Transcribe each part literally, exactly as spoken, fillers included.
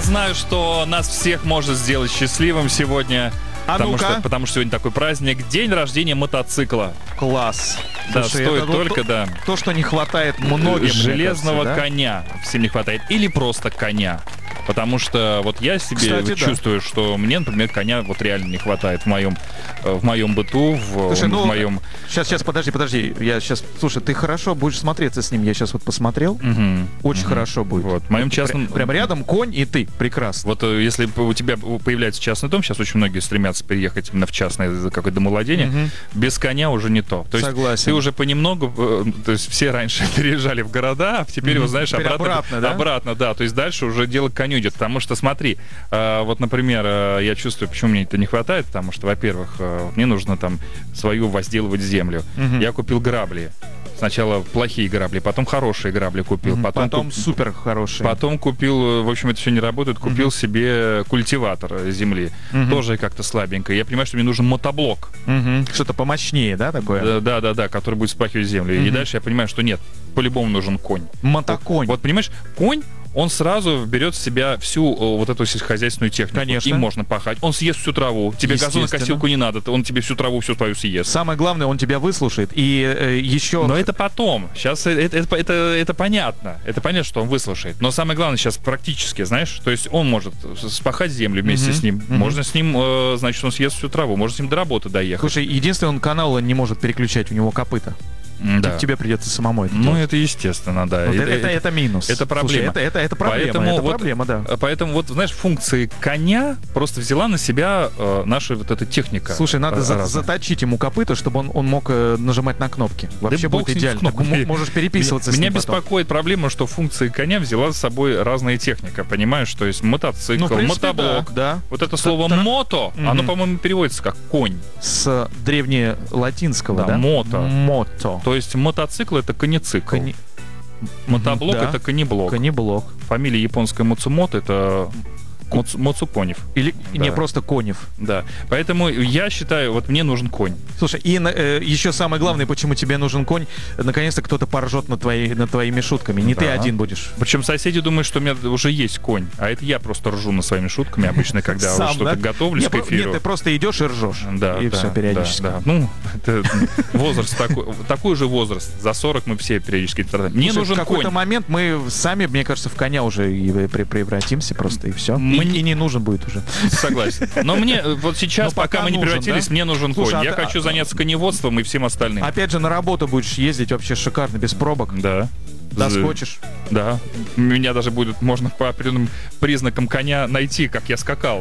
знаю, что нас всех может сделать счастливым сегодня. А потому, ну-ка. что, потому что сегодня такой праздник. День рождения мотоцикла. Класс. Да, Слушай, стоит это только, то, да. То, что не хватает многим, железного мне кажется, да? коня всем не хватает. Или просто коня. Потому что вот я себе Кстати, вот чувствую, да. что мне, например, коня вот реально не хватает в моем, в моем быту, в, Слушай, ну, в моем... Сейчас, сейчас, подожди, подожди. Я сейчас, слушай, ты хорошо будешь смотреться с ним. Я сейчас вот посмотрел. Угу, Очень угу. хорошо будет. Вот, в моем частном... Прям рядом конь и ты. Прекрасно. Вот если у тебя появляется частный дом, сейчас очень многие стремятся переехать именно в частное какое-то домовладение, Угу. без коня уже не то. То есть Согласен. ты уже понемногу, э, то есть все раньше переезжали в города, а теперь, Мгм. вот знаешь, Теперь обратно, обратно, да? обратно, да. То есть дальше уже дело к коню идет, потому что смотри, э, вот, например, э, я чувствую, почему мне это не хватает, потому что, во-первых, э, мне нужно там свою возделывать землю. Мгм. Я купил грабли. Сначала плохие грабли, потом хорошие грабли купил, Мгм. потом, Потом куп- супер хороший. Потом купил, в общем, это все не работает, купил Мгм. себе культиватор земли. Мгм. Тоже как-то слабенько. Я понимаю, что мне нужен мотоблок. Мгм. Что-то помощнее, да, такое? Да, да, да, который будет вспахивать землю. И Мгм. дальше я понимаю, что нет, по-любому нужен конь. Мотоконь. Вот понимаешь, конь, он сразу берет в себя всю о, вот эту сельскохозяйственную технику. Конечно. Им можно пахать. Он съест всю траву. Тебе газонокосилку не надо, он тебе всю траву всю твою съест. Самое главное, он тебя выслушает. И э, еще... Но это потом. Сейчас это, это, это, это понятно. Это понятно, что он выслушает. Но самое главное сейчас практически, знаешь, то есть он может спахать землю вместе Мгм. с ним. Мгм. Можно с ним, э, значит, он съест всю траву. Можно с ним до работы доехать. Слушай, единственное, он канал не может переключать, у него копыта. М, да. Тебе придется самому это Ну, делать. это естественно, да. Вот Это- это, это, это- это минус. это проблема. Слушай, это, это, это проблема. Поэтому это вот- проблема, да. Поэтому вот, знаешь, функции коня просто взяла на себя э, наша вот эта техника. Слушай, надо э, за- разная. заточить ему копыто, чтобы он, он мог э, нажимать на кнопки. Вообще бог будет с ним, с идеально. кнопками. Ты м- можешь переписываться Меня, с меня ним потом. беспокоит проблема, что функции коня взяла с собой разная техника, понимаешь? То есть мотоцикл, Ну, в принципе, мотоблок. да, да. Вот это слово Тра- «мото», Мгм. оно, по-моему, переводится как «конь». С древнелатинского, Да, да? мото. Мото. То есть мотоцикл — это конецикл. Кони- Мотоблок Да. — это конеблок. Конеблок. Фамилия японская Муцумото — это Моцу- Моцуконев. Или не Да. просто конев. Да. Поэтому я считаю, вот мне нужен конь. Слушай, и на- э, еще самое главное, почему тебе нужен конь, наконец-то кто-то поржет над, твоей, над твоими шутками. Не ты Да. один будешь. Причем соседи думают, что у меня уже есть конь, а это я просто ржу над своими шутками обычно, когда Сам, вот что-то да? готовлюсь Нет, к про- эфиру. Нет, ты просто идешь и ржешь. Да, и да, все периодически. Да, да. Ну, это возраст такой, такой же возраст. За сорок мы все периодически страдаем. Мне Слушай, нужен в какой-то конь. момент мы сами, мне кажется, в коня уже и пре- превратимся просто, и все. Мне- И, и не нужен будет уже. Согласен. Но мне э, вот сейчас, Но пока пока мы не нужен, превратились, да? мне нужен Слушай, конь. а Я ты- хочу а- заняться коневодством и всем остальным. Опять же, на работу будешь ездить вообще шикарно, без пробок. Да. Доскочишь. Да. Меня даже будет, можно по определенным признакам коня найти, как я скакал.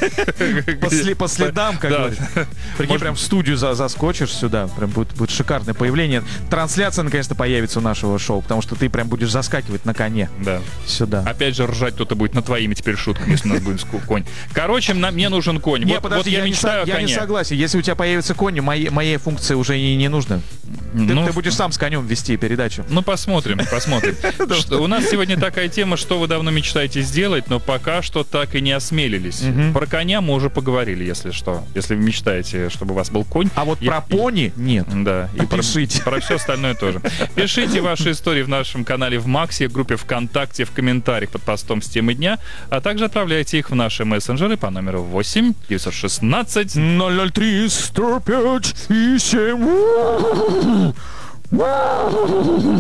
По, сли- по следам, как Да. говорят. Прикинь, Можно- прям в студию за- заскочишь сюда. Прям будет, будет шикарное появление. Трансляция наконец-то появится у нашего шоу, потому что ты прям будешь заскакивать на коне Да. сюда. Опять же, ржать кто-то будет над твоими теперь шутками, если у нас будет ску- конь. Короче, на- мне нужен конь. Не, Вот, подожди, вот я, я, не, мечтаю со- о я не коне. согласен. Если у тебя появится конь, мои, моей функции уже и не нужно. Ты, Ну, ты будешь сам с конем вести передачу. Ну, посмотрим, посмотрим. Что- у нас сегодня такая тема, что вы давно мечтаете сделать, но пока что так и не осмелились. Мгм. Про коня мы уже поговорили, если что. Если вы мечтаете, чтобы у вас был конь. А вот я- про пони нет. Да, и про, Пишите. про все остальное тоже. Пишите ваши истории в нашем канале в Максе, в группе ВКонтакте, в комментариях под постом с темой дня, а также отправляйте их в наши мессенджеры по номеру восемь девятьсот шестнадцать. ноль ноль три сто пять и семь.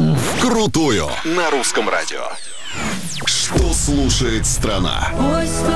Крутую на русском радио. Что слушает страна?